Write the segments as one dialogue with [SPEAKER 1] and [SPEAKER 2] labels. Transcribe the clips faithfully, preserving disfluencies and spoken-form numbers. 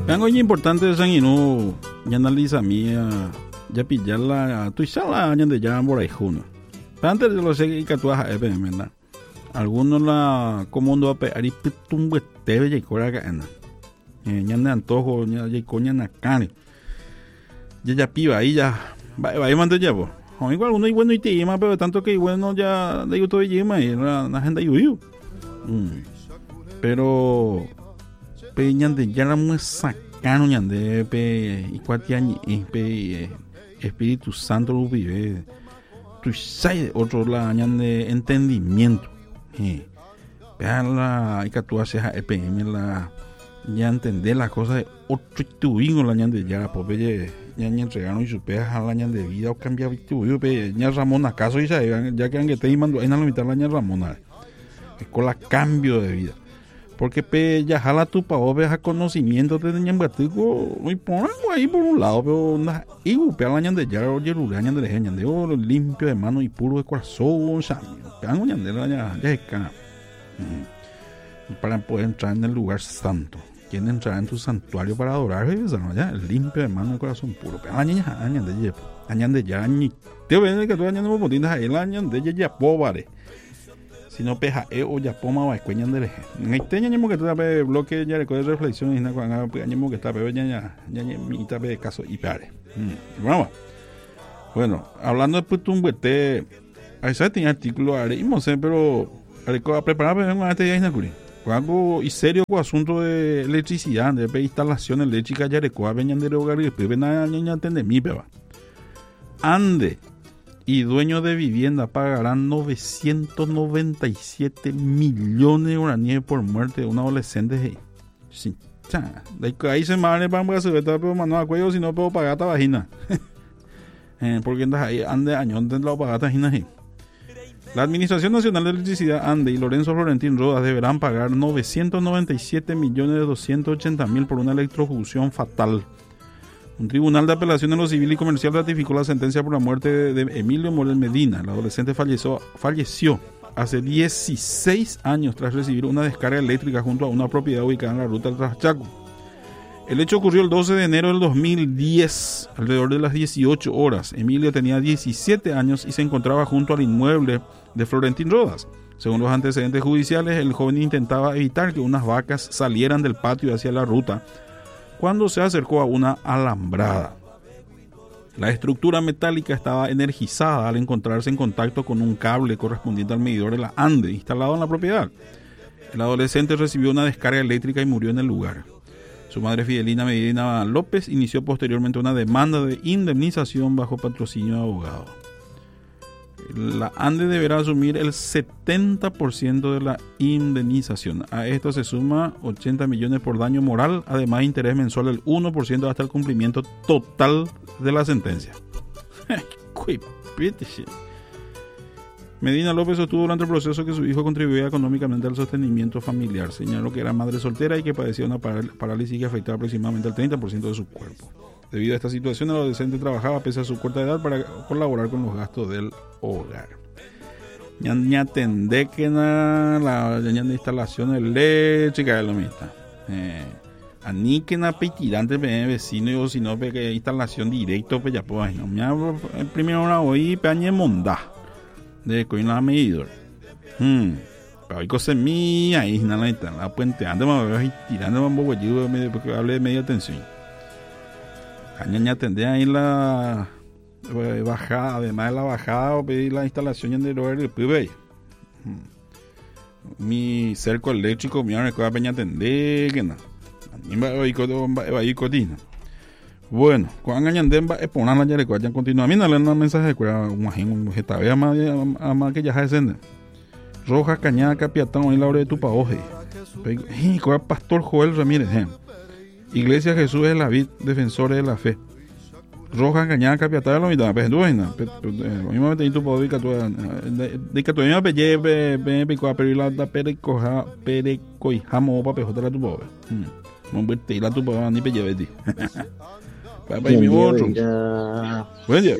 [SPEAKER 1] Algo importante es que no ya analiza mía ya pillar la tu sala año de ya por ahí juno. Antes de lo sé que tú has hecho, ¿verdad? Algunos la como no pe ari pitum tebe ya cora ka ana. Eh ya ne antojo ya ya coña na carne. Ya ya piba ahí ya va va mando ya po. O igual uno y bueno y tema, pero tanto que bueno ya de YouTube yema y la la gente yuyu. Pero pe ñande ya la muy sacano ñande pe y cuatiañi pe Espíritu Santo lo vive. Tu sai otro la ñande entendimiento. Eh. Vean la hay que tú haces a E P M la ya entender las cosas de otro tuingo la ñande ya pues ve ya ni entregaron y supera a la ñande de vida o cambiar tuyo pe ña Ramón acaso y ya que han que te mando en la mitad la ña Ramón es con la cambio de vida. Porque pe ya jala tu pa oveja a conocimiento de ñambatico y ponen ahí por un lado pero na y pe la ñande ya oye la ñande de ñande oro limpio de mano y puro de corazón sabio pe ñande la ña ya es ca para poder entrar en el lugar santo. Quieren entrar en tu santuario para adorar eso no ya limpio de mano y corazón puro pe la ña ñande ya ñande ya ni te ven que tú ñande no potinas ahí la ñande ya ya pobre. Si no peja e o ya poma va cueñan de leje. En teña ñemo que tape bloque ya de reflexión y na cuanga ñemo que tape ya ya mi tape de caso y pare. Bueno, bueno, hablando de putumbuete, ahí se tiene artículo haremos, pero a preparar para un ate ya inacuri. Cuando y serio con asunto de electricidad, de instalación eléctrica ya de coa veñan de hogar y pe na ña entende mi peba. Ande y dueños de vivienda pagarán novecientos noventa y siete millones de guaraníes por muerte de un adolescente. Sí, ahí se mane para que se vea, pero mano a cuello si no puedo pagar esta vagina. eh, porque andas ahí, ande añón de la pagar esta vagina. La Administración Nacional de Electricidad, ANDE, y Lorenzo Florentín Rodas deberán pagar novecientos noventa y siete millones doscientos ochenta mil por una electrocución fatal. Un tribunal de apelación en lo civil y comercial ratificó la sentencia por la muerte de Emilio Morel Medina. El adolescente falleció, falleció hace dieciséis años tras recibir una descarga eléctrica junto a una propiedad ubicada en la ruta del Traschaco. El hecho ocurrió el doce de enero del dos mil diez, alrededor de las dieciocho horas. Emilio tenía diecisiete años y se encontraba junto al inmueble de Florentín Rodas. Según los antecedentes judiciales, el joven intentaba evitar que unas vacas salieran del patio hacia la ruta cuando se acercó a una alambrada. La estructura metálica estaba energizada al encontrarse en contacto con un cable correspondiente al medidor de la ANDE instalado en la propiedad. El adolescente recibió una descarga eléctrica y murió en el lugar. Su madre Fidelina Medina López inició posteriormente una demanda de indemnización bajo patrocinio de abogado. La ANDE deberá asumir el setenta por ciento de la indemnización. A esto se suma ochenta millones por daño moral, además interés mensual del uno por ciento hasta el cumplimiento total de la sentencia. Medina López sostuvo durante el proceso que su hijo contribuía económicamente al sostenimiento familiar. Señaló que era madre soltera y que padecía una parálisis que afectaba aproximadamente al treinta por ciento de su cuerpo. Debido a esta situación, el adolescente trabajaba pese a su corta edad para colaborar con los gastos del hogar. Ya ni atendé que na la ya de instalación eléctrica de lo mismo. Eh, a ni que na petirante pe vecino o si no pe que instalación directo pe ya pues no me primero hora hoy pe añe monda de coin la medidor. Hm. Pero hay cosas mías ahí na la la puente ande más voy tirando un poco yo porque hablé de media tensión. Caña atender ahí la bajada, además de la bajada o pedir la instalación de los del P B. Mi cerco eléctrico, mi ahora que peña atender, que no. Va a ir cotina. Bueno, cuando añanden va a poner la llave que continúa. Mira, le un mensaje que un agente, un vegetal, más que ya se descende. Roja, cañada, capiatón, ahí la hora de tu paoje. Y con el pastor Joel Ramírez, eh. Iglesia Jesús es la vid, defensores de la fe. Roja, cañada, capiatada, lo mismo, pero tú ves, lo mismo me tu poder que tú, de que tú me pelle, me pico a pedir la perecoja, perecoijamo, papejota la tu poder. No voy a tirar la tu poder ni pelle de ti. Para ir mi otro. Buen día.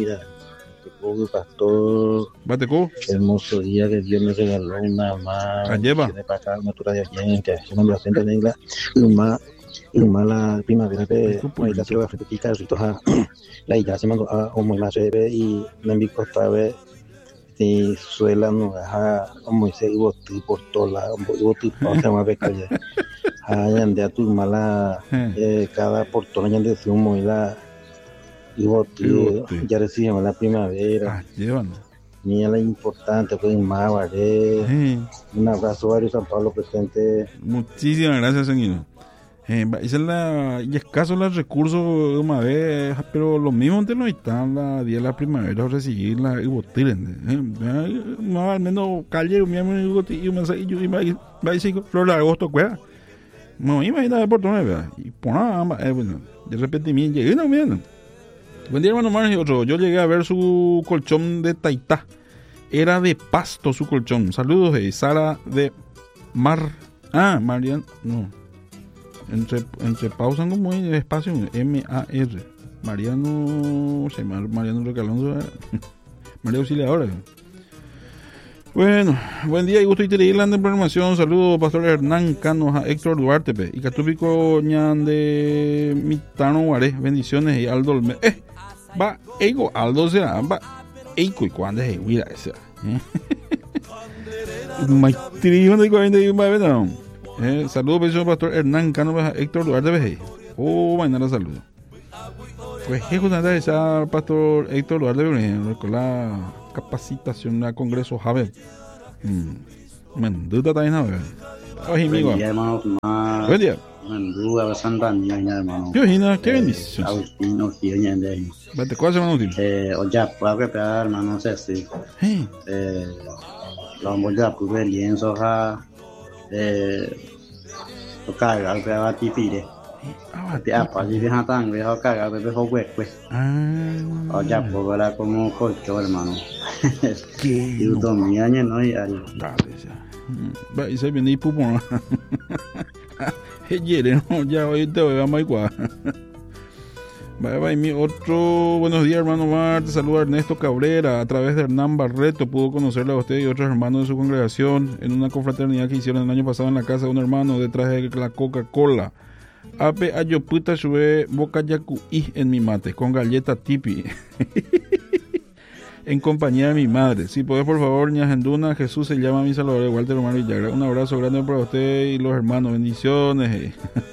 [SPEAKER 2] Pastor,
[SPEAKER 1] Bateco.
[SPEAKER 2] Hermoso día que Dios nos regaló una más.
[SPEAKER 1] Lleva.
[SPEAKER 2] Tiene para acá una altura de oyente, una de la gente negra, una y mala primavera pe ahí la ciudad de Carrito ha la ya se mandó a o muy más y no me costaba y suela no ha como se iba por toda la iba tipo se llama beca ya ha ande a tu mala cada portón ya de su muy la iba ya decía la primavera
[SPEAKER 1] llevan
[SPEAKER 2] ni la importante pues más vale un abrazo varios San Pablo presente.
[SPEAKER 1] Muchísimas gracias señor. Eh, esa es la y escaso los recursos una vez pero lo mismo te lo están la día de la primavera recibir la y botilen eh, no al menos calle mi amigo y un mensaje y va va y sigo flor de agosto cueva no imagina por todo y por nada eh, bueno, de repente mi llegué no bien. Buen día hermano Mar y otro yo llegué a ver su colchón de Taitá era de pasto su colchón saludos de Sara de Mar ah Marian no Entre, entre pausan como en espacio M A R Mariano se llama Mariano Recalonso María Auxiliadora. Bueno, buen día y gusto y Irlanda en programación. Saludos Pastor Hernán Cano a Héctor Duarte pe y Catúpico ñan de Mitano Guaré bendiciones y Aldo Olme eh va ego Aldo será va eiko y cuando es huira esa maestría de cuarenta y uno no. Eh, saludos, bendición, Pastor Hernán Cano, Héctor Duarte Veje. Oh, mañana saludos. Pues, ¿qué justamente esa Pastor Héctor Duarte Veje? Con la capacitación del Congreso Javier. Menduta también, ¿no? Oye, amigo.
[SPEAKER 3] Buen día, hermano.
[SPEAKER 1] Buen día.
[SPEAKER 3] Menduta, Santa Niña, hermano.
[SPEAKER 1] Yo, Gina, qué bendición.
[SPEAKER 3] Agustino, Gina, de ahí.
[SPEAKER 1] Vete, ¿cuál es el útil?
[SPEAKER 3] Eh, oye, puedo preparar, hermano, Ceci. Eh, los voy a poner lienzo, ja. Eh, tocar al que va a tipire te apa y deja tan que va cagar de ho hue pues ah ya pues era como colcho hermano
[SPEAKER 1] que
[SPEAKER 3] yo tomé año no y al
[SPEAKER 1] dale ya va y se viene y pupo quiere no ya hoy te voy a más igual. Bye bye, mi otro buenos días hermano Mar, te saluda Ernesto Cabrera, a través de Hernán Barreto pudo conocerle a usted y otros hermanos de su congregación en una confraternidad que hicieron el año pasado en la casa de un hermano detrás de la Coca-Cola. Ape ayoputa sube boca yacuí en mi mate con galleta tipi en compañía de mi madre. Si podés por favor ñajenduna, Jesús se llama mi Salvador, Walter Omar Villagra. Un abrazo grande para usted y los hermanos, bendiciones.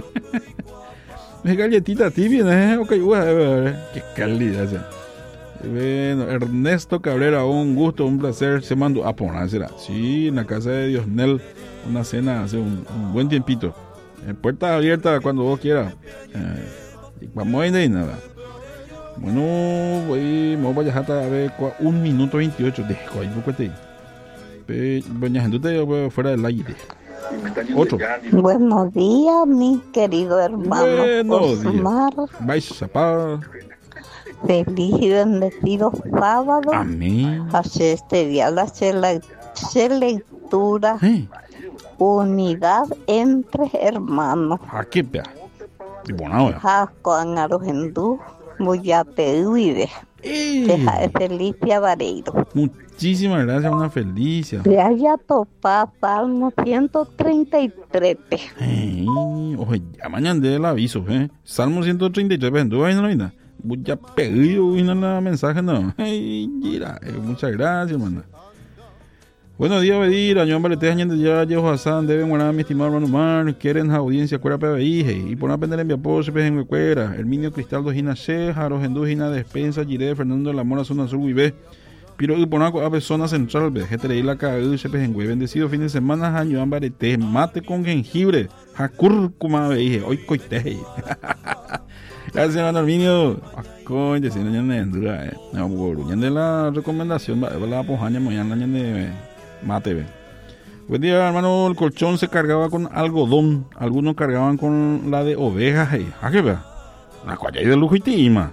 [SPEAKER 1] Es galletita tibia, ¿eh? Ok, bueno, qué calidad. ¿Sí? Bueno, Ernesto Cabrera, un gusto, un placer. Se mandó a ponérsela. Sí, en la casa de Diosnel, una cena hace un, un buen tiempito. Eh, puerta abierta cuando vos quieras. Eh, vamos a ir de nada. Bueno, voy, me voy a dejar a ver un minuto veintiocho. Dejo ahí, búsquete. Doña Gente, fuera del aire. Otro.
[SPEAKER 4] Buenos días, mi querido hermano Osmar.
[SPEAKER 1] Vais a
[SPEAKER 4] Feliz y bendecido sábado.
[SPEAKER 1] Amén.
[SPEAKER 4] Hace este día la lectura. ¿Eh? Unidad entre hermanos.
[SPEAKER 1] ¿A qué pea? Bueno,
[SPEAKER 4] con Arojendú, Muyapehuide. Deja de Felicia Vareiro.
[SPEAKER 1] Muchísimas gracias, una Felicia.
[SPEAKER 4] Le haya topado Salmo ciento treinta y tres.
[SPEAKER 1] Hey, oye, ya mañana de el aviso, ¿eh? Salmo ciento treinta y tres, ¿tú vas a ir? Voy a pedir una mensaje, ¿no? Hey, mira, eh, muchas gracias, hermana. Buenos días, Bedir, año Valete, año ya, Yeho Hassan, deben guardar mi estimado hermano Mar, quieren audiencia, cuera P B I, y por una pendencia en Viapó, se pejen en cuera, Herminio Cristaldo, Gina She, Jaro Gendú, Gina Despensa, Giré, Fernando de la Mora, Zona Sur, Guibé, Piro y Ponaco, Ave Zona Central, G T R I, la K U, se pejen güey, bendecido fin de semana, año Valete, mate con jengibre, Jacúrcuma, Beije, hoy coite. Gracias, hermano Herminio. Coño, si no ya no es dura, eh. No, bueno, ya de la recomendación, la pojaña, mañana ya de mate, ve. Buen día, hermano. El colchón se cargaba con algodón. Algunos cargaban con la de ovejas, eh. ¿A qué vea? La cual hay de lujo y tima.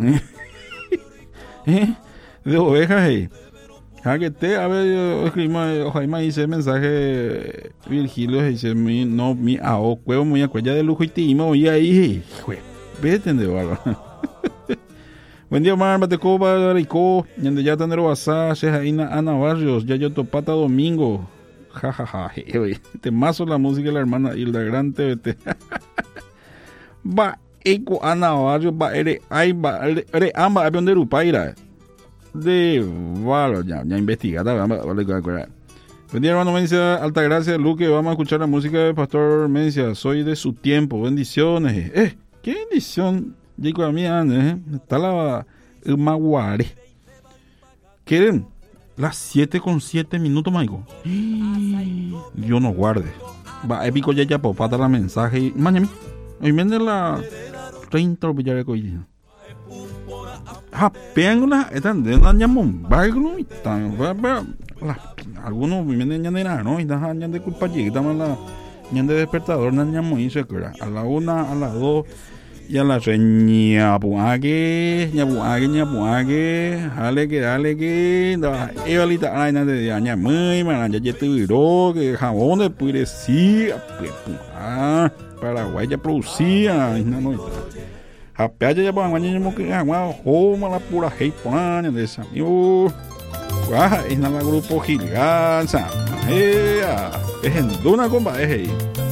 [SPEAKER 1] ¿Eh? De ovejas, eh. ¿A que te? A ver, escribimos, ojalá dice el mensaje Virgilio, dice, mi, no, mi, a o, cuevo, muy a cuella de lujo y tima, oye ahí, jue. Vete de barba. Buen día, Omar, Batecoba, Rico, Yande ya Tanero Basá, Shejaina Ana Barrios, Yayo Topata Domingo. Ja, ja, ja, te mazo la música de la hermana Hilda Gran T V T. va eco anavarrio va ere ay va ere amba avión de rupaira de valo ya ya investigada vamos vale acuerda. Buen día, hermano Mencia, Altagracia, Luque, vamos a escuchar la música del Pastor Mencia, soy de su tiempo, bendiciones. Eh, qué bendición, Jacob a mí, eh, está la Maguare. ¿Quieren? Las siete con siete minutos, Maico. Dios nos guarde. Va, épico ya ya, popata la mensaje y mañana, hoy viene la treinta villar de coidina. Ah, peangola, están de una ñamón, y tan, algunos vienen de nada, ¿no? Y dan de culpa llega, la ñan de despertador, no ñamón y se cura. A la una, a las dos, y a la tres, ñapuague, ñapuague, ñapuague, dale que, dale que, da, evalita, ay, nada de aña, muy, man, ya te viró, que jabón de purecía, ah, Paraguay ya producía, y no, no, a peaje ya para mañana que agua homa la pura hate pana de esa yo ah es nada grupo giganza eh es en duna compa es